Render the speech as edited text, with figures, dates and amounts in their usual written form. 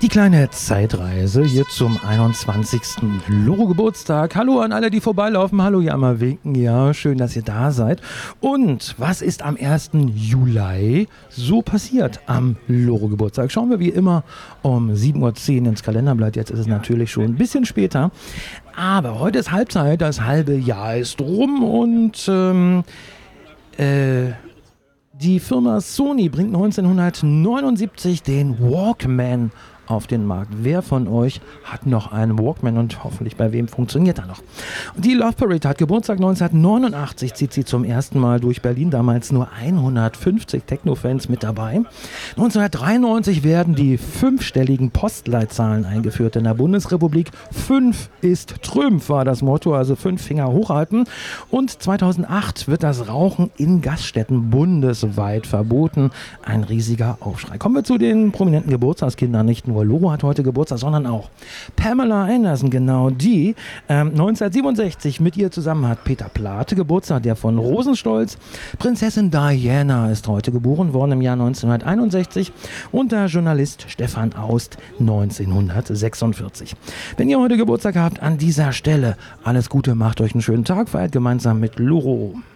Die kleine Zeitreise hier zum 21. Loro-Geburtstag. Hallo an alle, die vorbeilaufen. Hallo, ja mal winken. Ja, schön, dass ihr da seid. Und was ist am 1. Juli so passiert am Loro-Geburtstag? Schauen wir wie immer um 7.10 Uhr ins Kalenderblatt. Jetzt ist es natürlich schon ein bisschen später. Aber heute ist Halbzeit, das halbe Jahr ist rum und die Firma Sony bringt 1979 den Walkman auf den Markt. Wer von euch hat noch einen Walkman und hoffentlich bei wem funktioniert er noch? Und die Love Parade hat Geburtstag 1989, zieht sie zum ersten Mal durch Berlin, damals nur 150 Techno-Fans mit dabei. 1993 werden die 5-stelligen Postleitzahlen eingeführt in der Bundesrepublik. 5 ist Trümpf war das Motto, also 5 Finger hochhalten. Und 2008 wird das Rauchen in Gaststätten bundesweit verboten. Ein riesiger Aufschrei. Kommen wir zu den prominenten Geburtstagskindern. Nicht nur Loro hat heute Geburtstag, sondern auch Pamela Anderson, genau die. 1967 mit ihr zusammen hat Peter Plate Geburtstag, der von Rosenstolz. Prinzessin Diana ist heute geboren worden im Jahr 1961 und der Journalist Stefan Aust 1946. Wenn ihr heute Geburtstag habt, an dieser Stelle alles Gute, macht euch einen schönen Tag, feiert gemeinsam mit Loro.